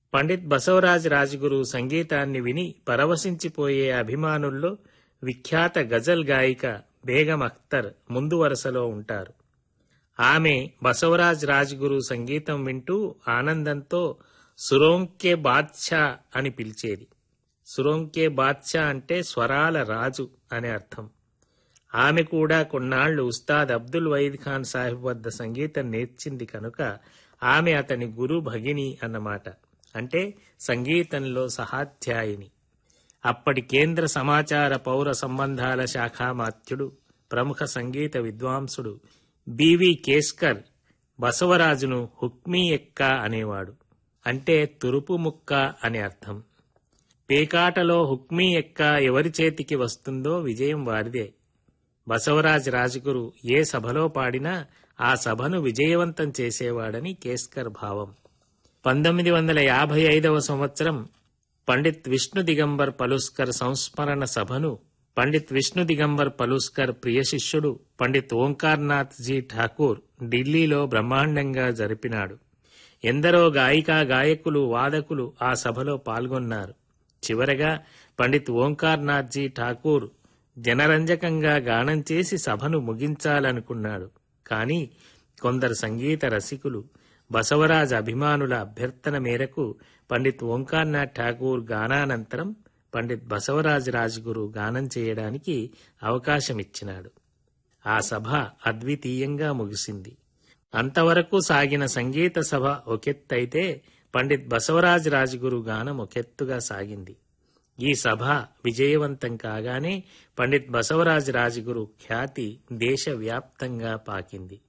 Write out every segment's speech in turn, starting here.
పండిత్ బసవరాజ్ రాజ్గురు సంగీతాన్ని విని పరవశించిపోయే అభిమానుల్లో విఖ్యాత గజల్ గాయిక బేగం అఖ్తర్ ముందు వరుసలో ఉంటారు. ఆమె బసవరాజ్ రాజ్గురు సంగీతం వింటూ ఆనందంతో సురోంకే బాద్షా అని పిలిచేది. సురోంకే బాద్షా అంటే స్వరాల రాజు అనే అర్థం. ఆమె కూడా కొన్నాళ్లు ఉస్తాద్ అబ్దుల్ వయీద్ ఖాన్ సాహిబ్ వద్ద సంగీతం నేర్చింది కనుక ఆమె అతని గురు భగిని అన్నమాట. అంటే సంగీతంలో సహాధ్యాయిని. అప్పటి కేంద్ర సమాచార పౌర సంబంధాల శాఖామాత్యుడు, ప్రముఖ సంగీత విద్వాంసుడు బివి కేస్కర్ బసవరాజును హుక్మీ ఎక్క అనేవాడు. అంటే తురుపు ముక్క అని అర్థం. పేకాటలో హుక్మీ ఎక్క ఎవరి చేతికి వస్తుందో విజయం వారిదే. బసవరాజ్ రాజ్గురు ఏ సభలో పాడినా ఆ సభను విజయవంతం చేసేవాడని కేస్కర్ భావం. 1955వ సంవత్సరం పండిత్ విష్ణు దిగంబర్ పలుస్కర్ సంస్మరణ సభను పండిత్ విష్ణు దిగంబర్ పలుస్కర్ ప్రియ శిష్యుడు పండిత్ ఓంకార్నాథ్ జీ ఠాకూర్ ఢిల్లీలో బ్రహ్మాండంగా జరిపినాడు. ఎందరో గాయికా గాయకులు, వాదకులు ఆ సభలో పాల్గొన్నారు. చివరగా పండిత్ ఓంకార్నాథ్ జీ ఠాకూర్ జనరంజకంగా గానం చేసి సభను ముగించాలనుకున్నాడు. కానీ కొందరు సంగీత రసికులు బసవరాజ్ అభిమానుల అభ్యర్థన మేరకు పండిత్ ఓంకార్నాథ్ ఠాకూర్ గానానంతరం పండిత్ బసవరాజ్ రాజ్గురు గానం చేయడానికి అవకాశమిచ్చినాడు. ఆ సభ అద్వితీయంగా ముగిసింది. అంతవరకు సాగిన సంగీత సభ ఒకెత్తైతే పండిత్ బసవరాజ్ రాజ్గురు గానం ఒకెత్తుగా సాగింది. ఈ సభ విజయవంతం కాగానే పండిత్ బసవరాజ్ రాజ్గురు ఖ్యాతి దేశవ్యాప్తంగా పాకింది.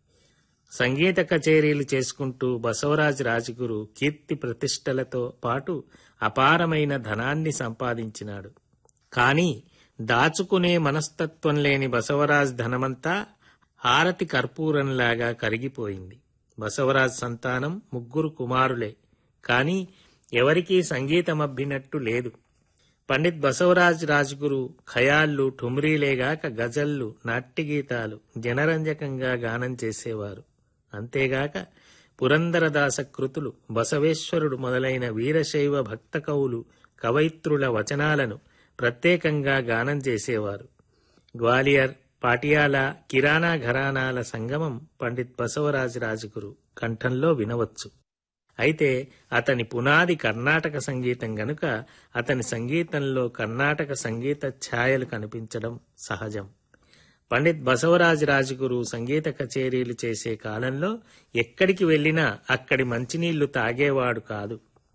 సంగీత కచేరీలు చేసుకుంటూ బసవరాజ్ రాజ్గురు కీర్తి ప్రతిష్టలతో పాటు అపారమైన ధనాన్ని సంపాదించినాడు. కానీ దాచుకునే మనస్తత్వం లేని బసవరాజ్ ధనమంతా హారతి కర్పూరంలాగా కరిగిపోయింది. బసవరాజ్ సంతానం 3 కుమారులే. కానీ ఎవరికీ సంగీతమబ్బినట్టు లేదు. పండిత్ బసవరాజ్ రాజ్గురు ఖయాళ్ళు, ఠుమ్రీలేగాక గజళ్ళు, నాట్యగీతాలు జనరంజకంగా గానం చేసేవారు. అంతేగాక పురందరదాస కృతులు, బసవేశ్వరుడు మొదలైన వీరశైవ భక్త కవులు, కవయిత్రుల వచనాలను ప్రత్యేకంగా గానం చేసేవారు. గ్వాలియర్, పాటియాలా, కిరాణా ఘరానాల సంగమం పండిత్ బసవరాజ్ రాజ్గురు కంఠంలో వినవచ్చు. అయితే అతని పునాది కర్ణాటక సంగీతం గనుక అతని సంగీతంలో కర్ణాటక సంగీత ఛాయలు కనిపించడం సహజం. పండిత్ బసవరాజ్ రాజ్గురు సంగీత కచేరీలు చేసే కాలంలో ఎక్కడికి వెళ్లినా అక్కడి మంచినీళ్లు తాగేవాడు కాదు.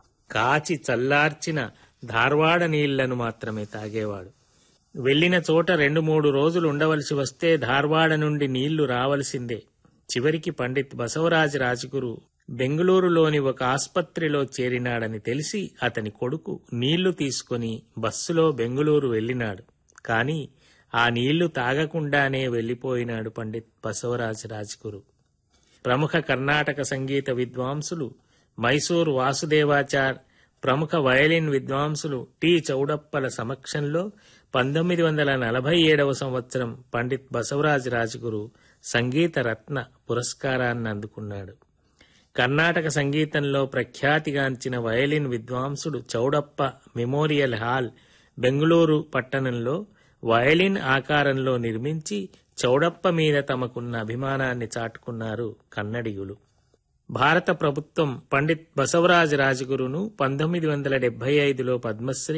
కాచి చల్లార్చిన ధార్వాడ నీళ్లను మాత్రమే తాగేవాడు. వెళ్లిన చోట 2-3 రోజులు ఉండవలసి వస్తే ధార్వాడ నుండి నీళ్లు రావలసిందే. చివరికి పండిత్ బసవరాజ్ రాజ్గురు బెంగుళూరులోని ఒక ఆస్పత్రిలో చేరినాడని తెలిసి అతని కొడుకు నీళ్లు తీసుకుని బస్సులో బెంగుళూరు వెళ్లినాడు. కాని ఆ నీళ్లు తాగకుండానే వెళ్లిపోయినాడు పండిత్ బసవరాజ్ రాజ్గురు. ప్రముఖ కర్ణాటక సంగీత విద్వాంసులు మైసూర్ వాసుదేవాచార్, ప్రముఖ వయలిన్ విద్వాంసులు టి చౌడప్పల సమక్షంలో 1947వ సంవత్సరం పండిత్ బసవరాజ్ రాజ్గురు సంగీత రత్న పురస్కారాన్ని అందుకున్నాడు. కర్ణాటక సంగీతంలో ప్రఖ్యాతిగాంచిన వయలిన్ విద్వాంసుడు చౌడప్ప మెమోరియల్ హాల్ బెంగుళూరు పట్టణంలో వయలిన్ ఆకారంలో నిర్మించి చౌడప్ప మీద తమకున్న అభిమానాన్ని చాటుకున్నారు కన్నడిగులు. భారత ప్రభుత్వం పండిత్ బసవరాజ్ రాజ్గురును 1975లో పద్మశ్రీ,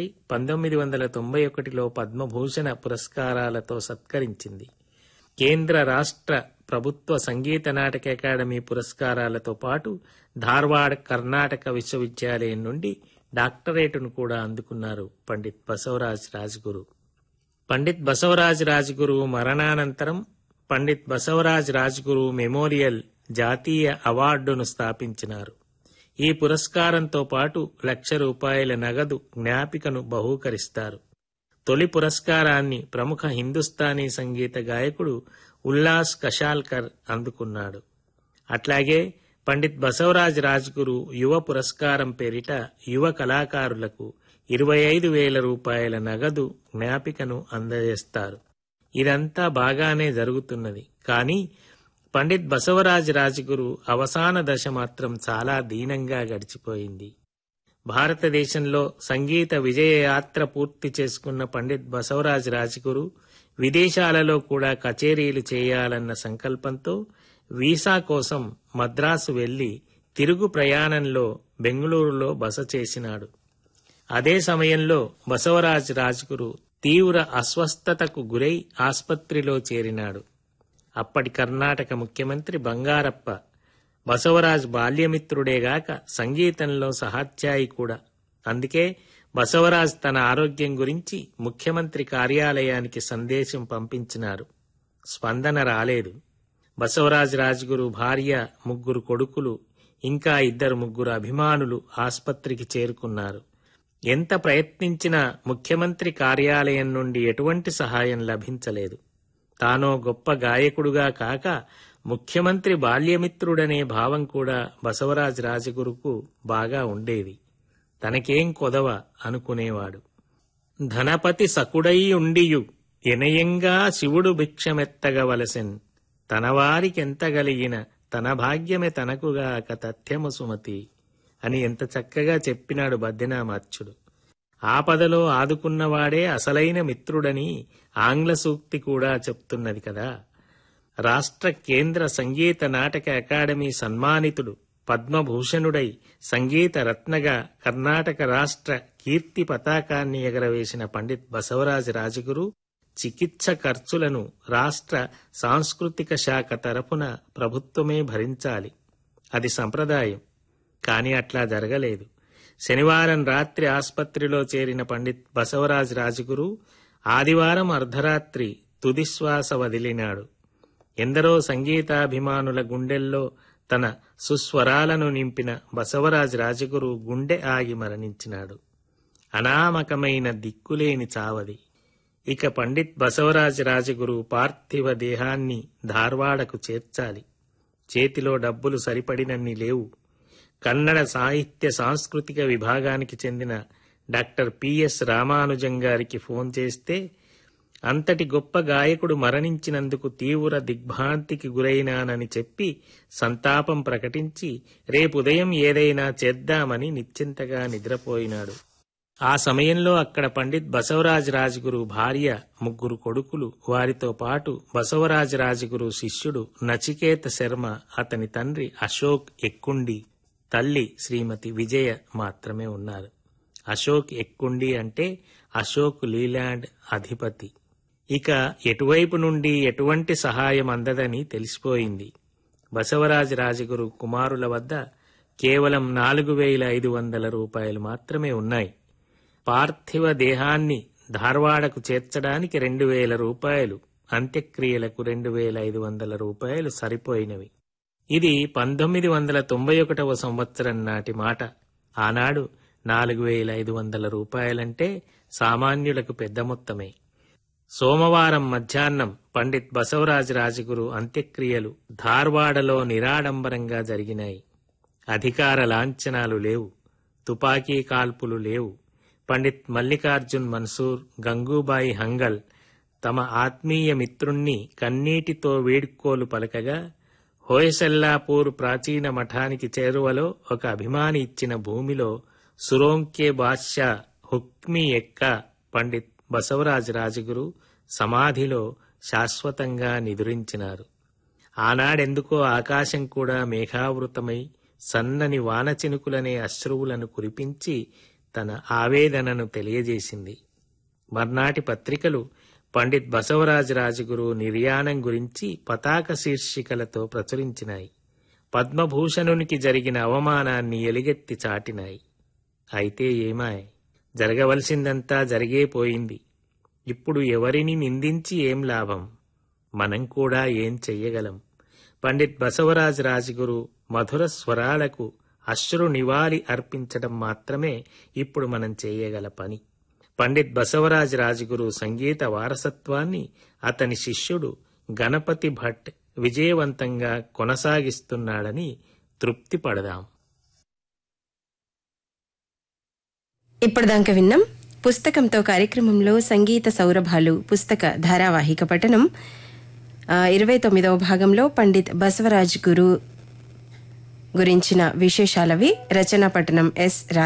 1991లో పద్మభూషణ పురస్కారాలతో సత్కరించింది. కేంద్ర రాష్ట్ర ప్రభుత్వ సంగీత నాటక అకాడమీ పురస్కారాలతో పాటు ధార్వాడ్ కర్ణాటక విశ్వవిద్యాలయం నుండి డాక్టరేటును కూడా అందుకున్నారు పండిత్ బసవరాజ్ రాజ్గురు. పండిత్ బసవరాజ్ రాజ్గురు మరణానంతరం పండిత్ బసవరాజ్ రాజ్గురు మెమోరియల్ జాతీయ అవార్డును స్థాపించినారు. ఈ పురస్కారంతో పాటు ₹1,00,000 నగదు జ్ఞాపికను బహూకరిస్తారు. తొలి పురస్కారాన్ని ప్రముఖ హిందుస్థానీ సంగీత గాయకుడు ఉల్లాస్ కషాల్కర్ అందుకున్నాడు. అట్లాగే పండిత్ బసవరాజ్ రాజ్గురు యువ పురస్కారం పేరిట యువ కళాకారులకు ₹25,000 నగదు జ్ఞాపికను అందజేస్తారు. ఇదంతా బాగానే జరుగుతున్నది. కానీ పండిత్ బసవరాజ్ రాజ్గురు అవసాన దశ మాత్రం చాలా దీనంగా గడిచిపోయింది. భారతదేశంలో సంగీత విజయయాత్ర పూర్తి చేసుకున్న పండిత్ బసవరాజ్ రాజ్గురు విదేశాలలో కూడా కచేరీలు చేయాలన్న సంకల్పంతో వీసా కోసం మద్రాసు వెళ్లి తిరుగు ప్రయాణంలో బెంగుళూరులో బస చేసినాడు. అదే సమయంలో బసవరాజ్ రాజ్గురు తీవ్ర అస్వస్థతకు గురై ఆస్పత్రిలో చేరినాడు. అప్పటి కర్ణాటక ముఖ్యమంత్రి బంగారప్ప బసవరాజ్ బాల్యమిత్రుడేగాక సంగీతంలో సహాధ్యాయి కూడా. అందుకే బసవరాజ్ తన ఆరోగ్యం గురించి ముఖ్యమంత్రి కార్యాలయానికి సందేశం పంపించినారు. స్పందన రాలేదు. బసవరాజ్ రాజ్గురు భార్య, 3 కొడుకులు, ఇంకా 2-3 అభిమానులు ఆస్పత్రికి చేరుకున్నారు. ఎంత ప్రయత్నించినా ముఖ్యమంత్రి కార్యాలయం నుండి ఎటువంటి సహాయం లభించలేదు. తానో గొప్ప గాయకుడుగా కాక ముఖ్యమంత్రి బాల్యమిత్రుడనే భావం కూడా బసవరాజ్ రాజగురుకు బాగా ఉండేది. తనకేం కొదవ అనుకునేవాడు. ధనపతి సకుడై ఉండియు ఎనయంగా శివుడు భిక్షమెత్తగవలసెన్, తనవారికెంతగలిగిన తన భాగ్యమే తనకుగాక తథ్యము సుమతి అని ఎంత చక్కగా చెప్పినాడు బద్దెనామాచ్యుడు. ఆపదలో ఆదుకున్నవాడే అసలైన మిత్రుడని ఆంగ్ల సూక్తి కూడా చెప్తున్నది కదా. రాష్ట్ర కేంద్ర సంగీత నాటక అకాడమీ సన్మానితుడు, పద్మభూషణుడై సంగీత రత్నగా కర్ణాటక రాష్ట్ర కీర్తి పతాకాన్ని ఎగరవేసిన పండిత్ బసవరాజ్ రాజగురు చికిత్స ఖర్చులను రాష్ట్ర సాంస్కృతిక శాఖ తరపున ప్రభుత్వమే భరించాలి. అది సంప్రదాయం. కాని అట్లా జరగలేదు. శనివారం రాత్రి ఆస్పత్రిలో చేరిన పండిత్ బసవరాజ్ రాజగురు ఆదివారం అర్ధరాత్రి తుదిశ్వాస వదిలినాడు. ఎందరో సంగీతాభిమానుల గుండెల్లో తన సుస్వరాలను నింపిన బసవరాజ్ రాజగురు గుండె ఆగి మరణించినాడు. అనామకమైన దిక్కులేని చావది. ఇక పండిత్ బసవరాజ్ రాజగురు పార్థివ దేహాన్ని ధార్వాడకు చేర్చాలి. చేతిలో డబ్బులు సరిపడినన్ని లేవు. కన్నడ సాహిత్య సాంస్కృతిక విభాగానికి చెందిన డాక్టర్ పిఎస్ రామానుజం గారికి ఫోన్ చేస్తే అంతటి గొప్ప గాయకుడు మరణించినందుకు తీవ్ర దిగ్భ్రాంతికి గురైనానని చెప్పి సంతాపం ప్రకటించి రేపు ఉదయం ఏదైనా చేద్దామని నిశ్చింతగా నిద్రపోయినాడు. ఆ సమయంలో అక్కడ పండిత్ బసవరాజ్ రాజగురు భార్య, 3 కొడుకులు, వారితో పాటు బసవరాజ్ రాజగురు శిష్యుడు నచికేత శర్మ, అతని తండ్రి అశోక్ ఎక్కుండి, తల్లి శ్రీమతి విజయ మాత్రమే ఉన్నారు. అశోక్ ఎక్కుండి అంటే అశోక్ లీలాండ్ అధిపతి. ఇక ఎటువైపు నుండి ఎటువంటి సహాయం అందదని తెలిసిపోయింది. బసవరాజ్ రాజగురు కుమారుల వద్ద కేవలం 4,500 రూపాయలు మాత్రమే ఉన్నాయి. పార్థివ దేహాన్ని ధార్వాడకు చేర్చడానికి 2,000 రూపాయలు, అంత్యక్రియలకు 2,500 రూపాయలు సరిపోయినవి. ఇది 1991 సంవత్సరం నాటి మాట. ఆనాడు 4,500 రూపాయలంటే సామాన్యులకు పెద్ద మొత్తమే. సోమవారం మధ్యాహ్నం పండిత్ బసవరాజ్ రాజగురు అంత్యక్రియలు ధార్వాడలో నిరాడంబరంగా జరిగినాయి. అధికార లాంఛనాలు లేవు, తుపాకీ కాల్పులు లేవు. పండిత్ మల్లికార్జున్ మన్సూర్, గంగూబాయి హంగల్ తమ ఆత్మీయ మిత్రుణ్ణి కన్నీటితో వేడుకోలు పలకగా, హోయసల్లాపూర్ ప్రాచీన మఠానికి చేరువలో ఒక అభిమాని ఇచ్చిన భూమిలో సురోంకే బాద్షా హుక్మీ ఎక్క పండిత్ బసవరాజ్ రాజగురు సమాధిలో శాశ్వతంగా నిదురించినారు. ఆనాడెందుకో ఆకాశం కూడా మేఘావృతమై సన్నని వానచినుకులనే అశ్రువులను కురిపించి తన ఆవేదనను తెలియజేసింది. మర్నాటి పత్రికలు పండిత్ బసవరాజ్ రాజగురు నిర్యాణం గురించి పతాక శీర్షికలతో ప్రచురించినాయి. పద్మభూషణునికి జరిగిన అవమానాన్ని ఎలుగెత్తి చాటినాయి. అయితే ఏమాయ్, జరగవలసిందంతా జరిగేపోయింది. ఇప్పుడు ఎవరిని నిందించి ఏం లాభం? మనం కూడా ఏం చెయ్యగలం? పండిత్ బసవరాజ్ రాజగురు మధుర స్వరాలకు అశ్రు నివాళి అర్పించడం మాత్రమే ఇప్పుడు మనం చేయగల పని. పండిత్ బసవరాజ్ రాజగురు సంగీత వారసత్వాన్ని అతని శిష్యుడు గణపతి భట్ విజయవంతంగా కొనసాగిస్తున్నాడని తృప్తి పడదాం. ఇప్పటిదాకా విన్నాం పుస్తకంతో కార్యక్రమంలో సంగీత సౌరభాలు పుస్తక ధారావాహిక పఠనం 29వ భాగంలో పండిత్ బసవరాజ్ గురు గురించిన విశేషాలవి. రచనా పఠనం ఎస్